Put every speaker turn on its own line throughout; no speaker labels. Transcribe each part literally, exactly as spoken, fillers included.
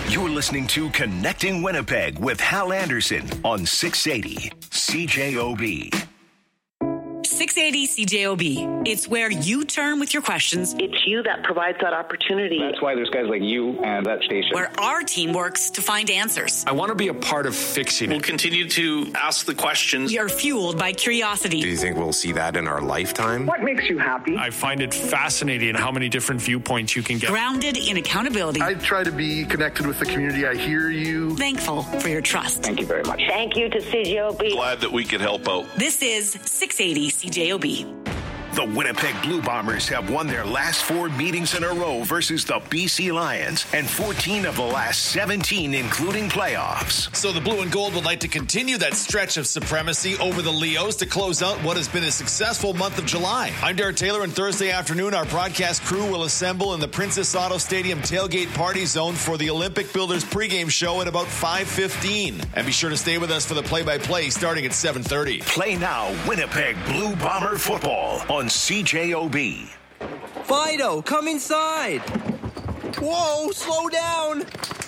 You're listening to Connecting Winnipeg with Hal Anderson on six eighty C J O B.
six eighty C J O B. It's where you turn with your questions.
It's you that provides that opportunity.
That's why there's guys like you and that station.
Where our team works to find answers.
I want to be a part of fixing it.
We'll continue to ask the questions.
We are fueled by curiosity.
Do you think we'll see that in our lifetime?
What makes you happy?
I find it fascinating how many different viewpoints you can get.
Grounded in accountability.
I try to be connected with the community. I hear you.
Thankful for your trust.
Thank you very much.
Thank you to C J O B.
Glad that we could help out.
This is six eighty C J O B.
The Winnipeg Blue Bombers have won their last four meetings in a row versus the B C Lions and fourteen of the last seventeen, including playoffs.
So the Blue and Gold would like to continue that stretch of supremacy over the Leos to close out what has been a successful month of July. I'm Derek Taylor, and Thursday afternoon, our broadcast crew will assemble in the Princess Auto Stadium tailgate party zone for the Olympic Builders pregame show at about five fifteen. And be sure to stay with us for the play-by-play starting at seven thirty.
Play now Winnipeg Blue Bomber football on C J O B.
Fido, come inside. Whoa, slow down.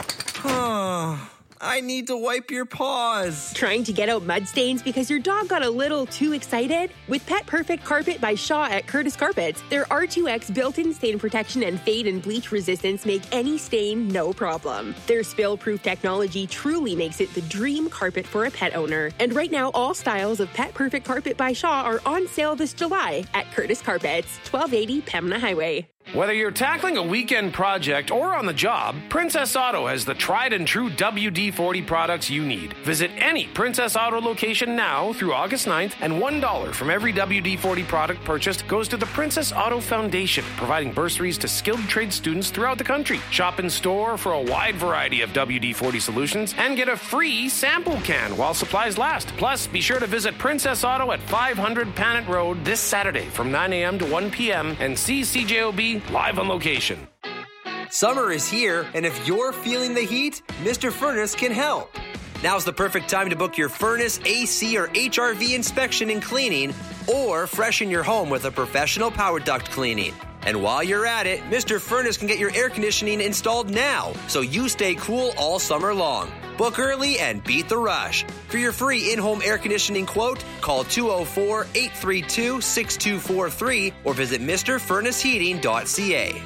I need to wipe your paws.
Trying to get out mud stains because your dog got a little too excited? With Pet Perfect Carpet by Shaw at Curtis Carpets, their R two X built-in stain protection and fade and bleach resistance make any stain no problem. Their spill-proof technology truly makes it the dream carpet for a pet owner. And right now, all styles of Pet Perfect Carpet by Shaw are on sale this July at Curtis Carpets, twelve eighty Pembina Highway.
Whether you're tackling a weekend project or on the job, Princess Auto has the tried and true W D forty products you need. Visit any Princess Auto location now through August ninth, and one dollar from every W D forty product purchased goes to the Princess Auto Foundation, providing bursaries to skilled trade students throughout the country. Shop in store for a wide variety of W D forty solutions and get a free sample can while supplies last. Plus, be sure to visit Princess Auto at five hundred Panet Road this Saturday from nine a.m. to one p.m. and see C J O B live on location.
Summer is here, and if you're feeling the heat, Mister Furnace can help. Now's the perfect time to book your furnace, A C, or H R V inspection and cleaning, or freshen your home with a professional power duct cleaning. And while you're at it, Mister Furnace can get your air conditioning installed now, so you stay cool all summer long. Book early and beat the rush. For your free in-home air conditioning quote, call two oh four, eight three two, six two four three or visit Mr Furnace Heating dot c a.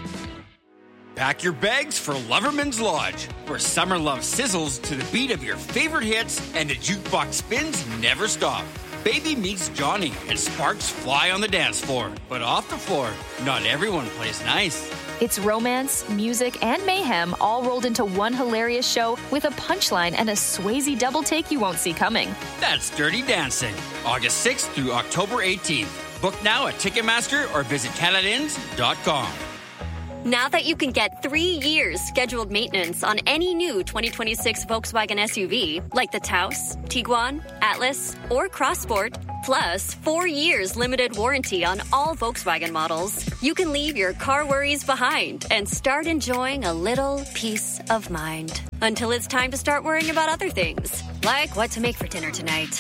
Pack your bags for Loverman's Lodge, where summer love sizzles to the beat of your favorite hits and the jukebox spins never stop. Baby meets Johnny and sparks fly on the dance floor. But off the floor, not everyone plays nice.
It's romance, music, and mayhem all rolled into one hilarious show with a punchline and a Swayze double take you won't see coming.
That's Dirty Dancing, August sixth through October eighteenth. Book now at Ticketmaster or visit canada inns dot com.
Now that you can get three years scheduled maintenance on any new twenty twenty-six Volkswagen S U V, like the Taos, Tiguan, Atlas, or Crossport, plus four years limited warranty on all Volkswagen models, you can leave your car worries behind and start enjoying a little peace of mind. Until it's time to start worrying about other things, like what to make for dinner tonight.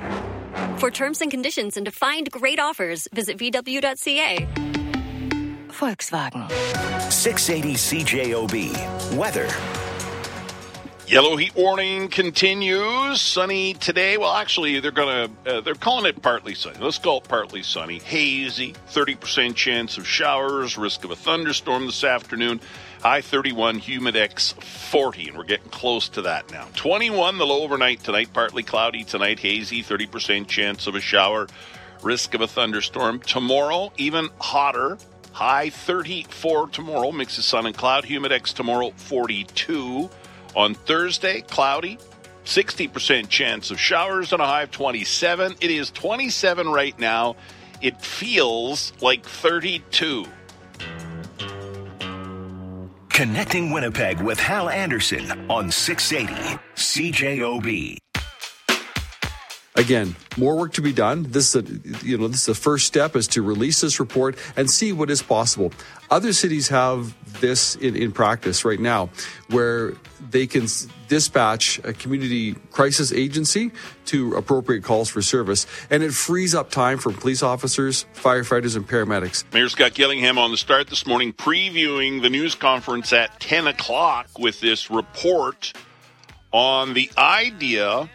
For terms and conditions and to find great offers, visit v w dot c a.
Volkswagen.
six eighty C J O B. Weather.
Yellow heat warning continues. Sunny today. Well, actually, they're gonna uh, they're calling it partly sunny. Let's call it partly sunny. Hazy. thirty percent chance of showers. Risk of a thunderstorm this afternoon. High thirty-one. Humidex forty, and we're getting close to that now. twenty-one. The low overnight tonight. Partly cloudy tonight. Hazy. thirty percent chance of a shower. Risk of a thunderstorm tomorrow. Even hotter. High thirty-four tomorrow. Mix of sun and cloud. Humidex tomorrow forty-two. On Thursday, cloudy, sixty percent chance of showers and a high of twenty-seven. It is twenty-seven right now. It feels like thirty-two.
Connecting Winnipeg with Hal Anderson on six eighty C J O B.
Again, more work to be done. This is a, you know, this is the first step is to release this report and see what is possible. Other cities have this in, in practice right now, where they can dispatch a community crisis agency to appropriate calls for service, and it frees up time for police officers, firefighters, and paramedics.
Mayor Scott Gillingham on the start this morning, previewing the news conference at ten o'clock with this report on the idea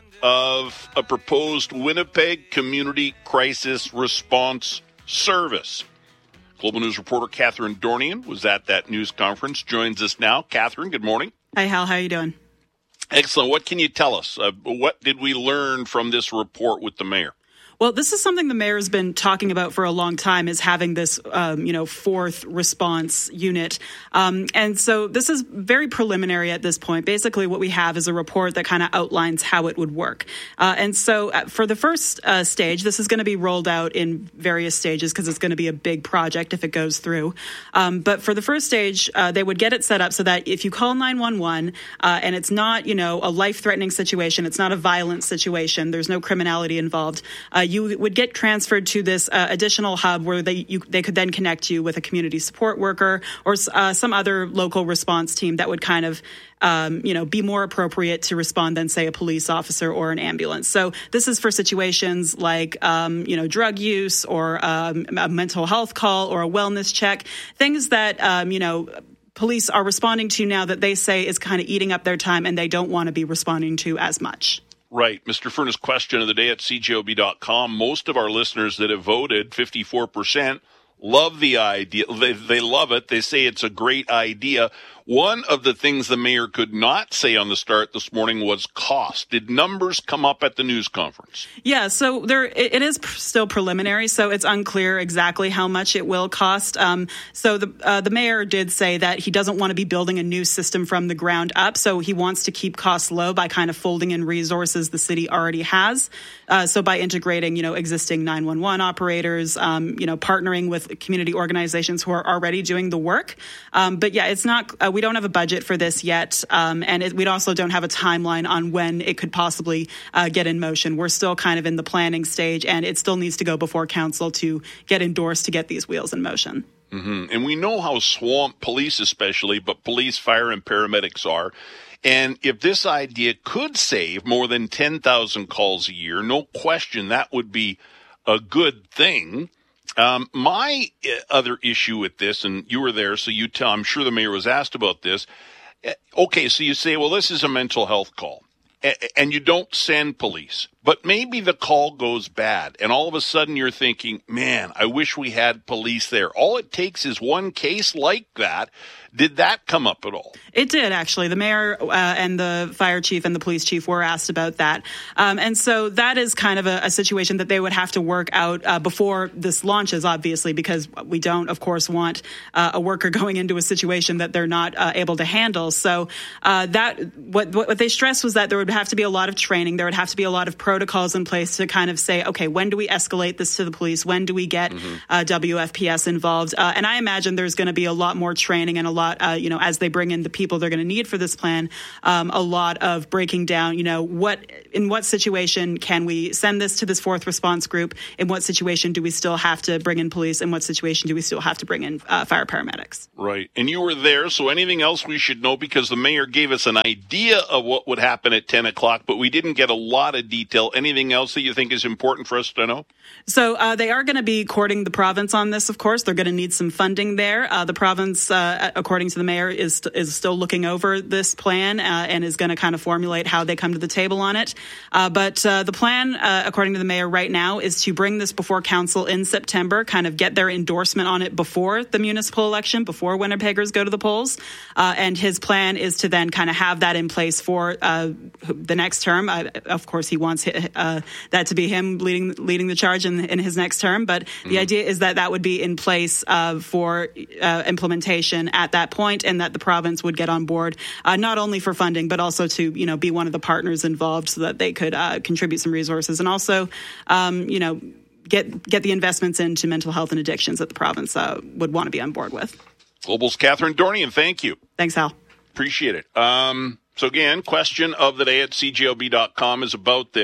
of a proposed Winnipeg Community Crisis Response Service. Global News reporter Catherine Dornian was at that news conference, joins us now. Catherine, good morning.
Hi, Hal. How are you doing?
Excellent. What can you tell us? Uh, what did we learn from this report with the mayor?
Well, this is something the mayor's been talking about for a long time, is having this, um, you know, fourth response unit. Um, and so this is very preliminary at this point. Basically, what we have is a report that kind of outlines how it would work. Uh, and so for the first uh, stage, this is going to be rolled out in various stages because it's going to be a big project if it goes through. Um, but for the first stage, uh, they would get it set up so that if you call nine one one uh, and it's not, you know, a life-threatening situation, it's not a violent situation, there's no criminality involved, uh, you would get transferred to this uh, additional hub where they you, they could then connect you with a community support worker or uh, some other local response team that would kind of Um, you know, be more appropriate to respond than, say, a police officer or an ambulance. So this is for situations like, um, you know, drug use or um, a mental health call or a wellness check, things that, um, you know, police are responding to now that they say is kind of eating up their time and they don't want to be responding to as much.
Right. Mister Furness, question of the day at C J O B dot com. Most of our listeners that have voted, fifty-four percent, love the idea. They, they love it. They say it's a great idea. One of the things the mayor could not say on the start this morning was cost. Did numbers come up at the news conference?
Yeah, so there it, it is still preliminary, so it's unclear exactly how much it will cost. Um, so the uh, the mayor did say that he doesn't want to be building a new system from the ground up, so he wants to keep costs low by kind of folding in resources the city already has. Uh, so by integrating, you know, existing nine one one operators, um, you know, partnering with community organizations who are already doing the work. Um, but yeah, it's not. Uh, we don't have a budget for this yet, um, and it, we also don't have a timeline on when it could possibly uh, get in motion. We're still kind of in the planning stage, and it still needs to go before council to get endorsed to get these wheels in motion.
Mm-hmm. And we know how swamped police especially, but police, fire, and paramedics are. And if this idea could save more than ten thousand calls a year, no question that would be a good thing. Um, my other issue with this, and you were there, so you tell, I'm sure the mayor was asked about this. Okay, so you say, well, this is a mental health call, and you don't send police, but maybe the call goes bad, and all of a sudden you're thinking, man, I wish we had police there. All it takes is one case like that. Did that come up at all?
It did, actually. The mayor uh, and the fire chief and the police chief were asked about that. Um, and so that is kind of a, a situation that they would have to work out uh, before this launches, obviously, because we don't, of course, want uh, a worker going into a situation that they're not uh, able to handle. So uh, that what, what they stressed was that there would have to be a lot of training. There would have to be a lot of protocols in place to kind of say, okay, when do we escalate this to the police? When do we get mm-hmm. uh, W F P S involved? Uh, and I imagine there's going to be a lot more training and a lot, uh, you know, as they bring in the people they're going to need for this plan, um, a lot of breaking down, you know, what in what situation can we send this to this fourth response group? In what situation do we still have to bring in police? In what situation do we still have to bring in uh, fire paramedics?
Right. And you were there, so anything else we should know? Because the mayor gave us an idea of what would happen at ten o'clock, but we didn't get a lot of detail. Anything else that you think is important for us to know?
So uh, they are going to be courting the province on this, of course. They're going to need some funding there. Uh, the province, uh, according to the mayor, is is still looking over this plan uh, and is going to kind of formulate how they come to the table on it. Uh, but uh, the plan, uh, according to the mayor right now, is to bring this before council in September, kind of get their endorsement on it before the municipal election, before Winnipeggers go to the polls. Uh, and his plan is to then kind of have that in place for uh, the next term. Uh, of course, he wants uh, that to be him leading leading the charge in, in his next term. But mm-hmm. the idea is that that would be in place uh, for uh, implementation at that point, and that the province would get on board, uh, not only for funding, but also to, you know, be one of the partners involved so that they could uh, contribute some resources and also, um, you know, get get the investments into mental health and addictions that the province uh, would want to be on board with.
Global's Catherine Dornian, thank you.
Thanks, Hal.
Appreciate it. Um, so again, question of the day at C J O B dot com is about this.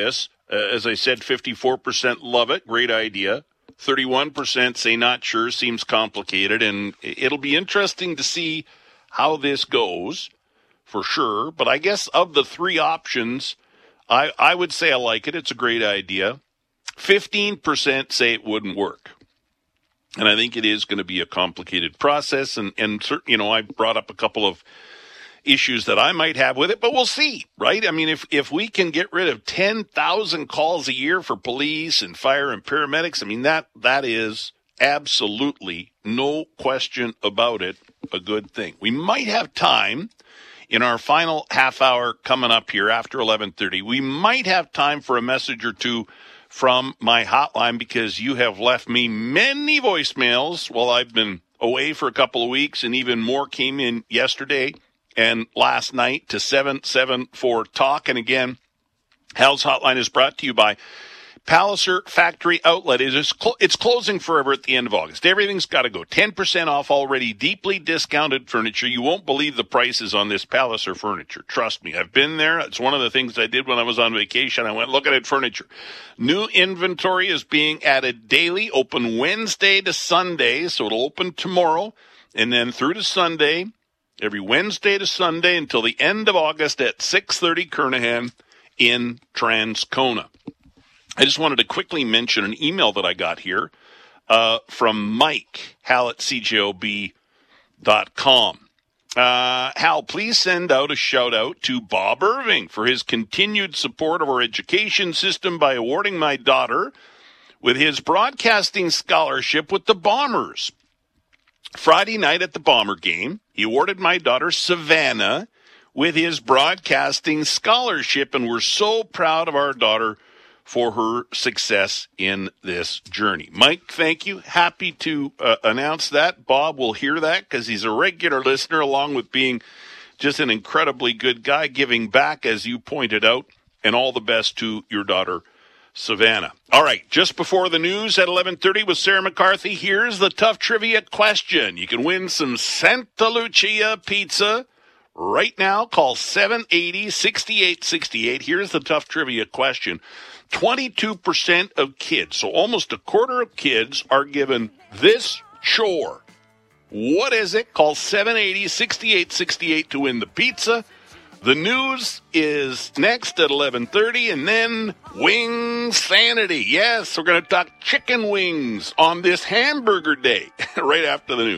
Uh, as I said, fifty-four percent love it. Great idea. thirty-one percent say not sure, seems complicated. And it'll be interesting to see how this goes, for sure. But I guess of the three options, I, I would say I like it. It's a great idea. fifteen percent say it wouldn't work. And I think it is going to be a complicated process. And, and you know, I brought up a couple of issues that I might have with it, but we'll see, right? I mean, if, if we can get rid of ten thousand calls a year for police and fire and paramedics, I mean, that that is absolutely, no question about it, a good thing. We might have time in our final half hour coming up here after eleven thirty. We might have time for a message or two from my hotline because you have left me many voicemails while I've been away for a couple of weeks, and even more came in yesterday and last night to seven seven four talk. And again, Hal's Hotline is brought to you by Palliser Factory Outlet. It is cl- it's closing forever at the end of August. Everything's got to go. ten percent off already deeply discounted furniture. You won't believe the prices on this Palliser furniture. Trust me. I've been there. It's one of the things I did when I was on vacation. I went looking at furniture. New inventory is being added daily, open Wednesday to Sunday. So it'll open tomorrow and then through to Sunday. Every Wednesday to Sunday until the end of August at six thirty Kernahan in Transcona. I just wanted to quickly mention an email that I got here uh, from Mike, Hal at C J O B dot com. Uh, Hal, please send out a shout-out to Bob Irving for his continued support of our education system by awarding my daughter with his broadcasting scholarship with the Bombers. Friday night at the Bomber game, he awarded my daughter Savannah with his broadcasting scholarship, and we're so proud of our daughter for her success in this journey. Mike, thank you. Happy to uh, announce that. Bob will hear that because he's a regular listener, along with being just an incredibly good guy, giving back, as you pointed out, and all the best to your daughter, Savannah. All right, just before the news at eleven thirty with Sarah McCarthy, here's the tough trivia question. You can win some Santa Lucia pizza right now. Call seven eight zero, six eight six eight. Here's the tough trivia question. twenty-two percent of kids, so almost a quarter of kids, are given this chore. What is it? Call seven eight zero, six eight six eight to win the pizza. The news is next at eleven thirty, and then Wing Sanity. Yes, we're going to talk chicken wings on this hamburger day right after the news.